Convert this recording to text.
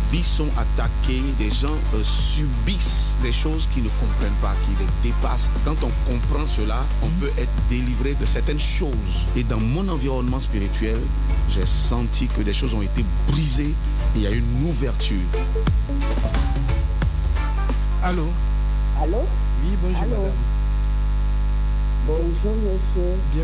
vies sont attaquées, des gens subissent des choses qu'ils ne comprennent pas, qui les dépassent. Quand on comprend cela, on peut être délivré de certaines choses. Et dans mon environnement spirituel, j'ai senti que des choses ont été brisées et il y a une ouverture. Allô? Allô? Oui, bonjour Allô? madame. Bonjour monsieur.